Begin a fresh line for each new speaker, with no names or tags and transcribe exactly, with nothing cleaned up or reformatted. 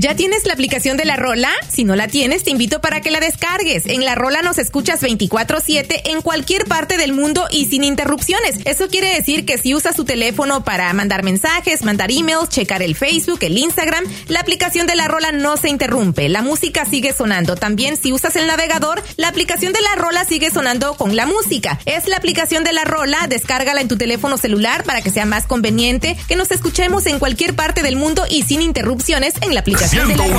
¿Ya tienes la aplicación de La Rola? Si no la tienes, te invito para que la descargues. En La Rola nos escuchas veinticuatro siete en cualquier parte del mundo y sin interrupciones. Eso quiere decir que si usas tu teléfono para mandar mensajes, mandar emails, checar el Facebook, el Instagram, la aplicación de La Rola no se interrumpe. La música sigue sonando. También si usas el navegador, la aplicación de La Rola sigue sonando con la música. Es la aplicación de La Rola, descárgala en tu teléfono celular para que sea más conveniente que nos escuchemos en cualquier parte del mundo y sin interrupciones en la aplicación de La Rola.